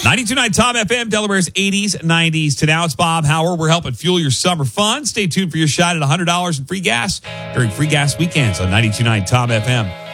92.9 Tom FM, Delaware's 80s, 90s to now. It's Bob Howard. We're helping fuel your summer fun. Stay tuned for your shot at $100 in free gas during free gas weekends on 92.9 Tom FM.